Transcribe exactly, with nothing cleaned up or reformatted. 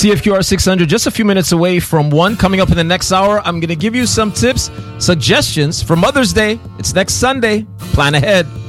C F Q R six hundred, just a few minutes away from one. Coming up in the next hour, I'm going to give you some tips, suggestions for Mother's Day. It's next Sunday. Plan ahead.